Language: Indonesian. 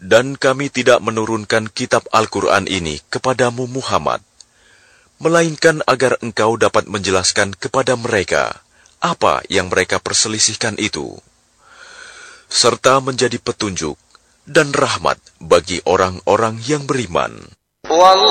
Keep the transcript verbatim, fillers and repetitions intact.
Dan kami tidak menurunkan kitab Al-Quran ini kepadamu Muhammad, melainkan agar engkau dapat menjelaskan kepada mereka apa yang mereka perselisihkan itu, serta menjadi petunjuk dan rahmat bagi orang-orang yang beriman.